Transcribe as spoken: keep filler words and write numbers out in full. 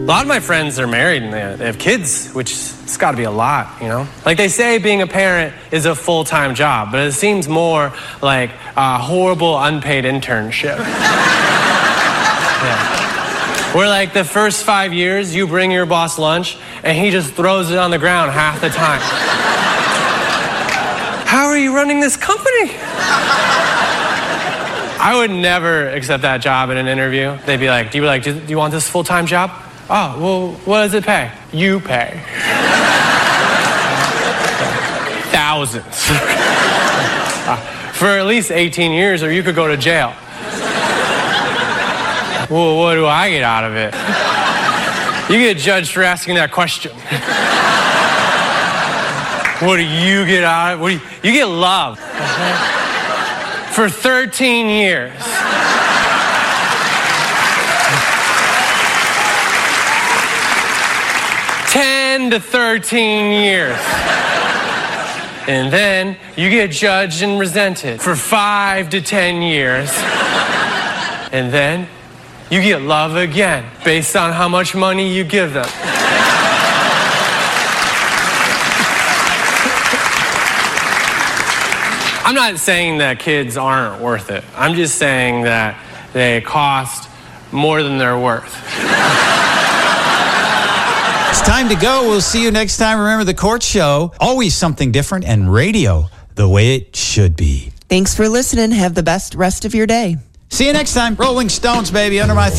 lot of my friends are married and they they have kids, which it's got to be a lot, you know? Like they say being a parent is a full-time job, but it seems more like a horrible unpaid internship. Yeah. Where like the first five years, you bring your boss lunch and he just throws it on the ground half the time. How are you running this company? I would never accept that job in an interview. They'd be like, do you like, do you want this full-time job? Oh, well, what does it pay? You pay. Thousands. For at least eighteen years, or you could go to jail. Well, what do I get out of it? You get judged for asking that question. What do you get out of it? What do you, you get love. For thirteen years. ten to thirteen years. And then you get judged and resented for five to ten years. And then you get love again based on how much money you give them. I'm not saying that kids aren't worth it. I'm just saying that they cost more than they're worth. It's time to go. We'll see you next time. Remember, The Court Show, always something different, and radio the way it should be. Thanks for listening. Have the best rest of your day. See you next time. Rolling Stones, baby, under my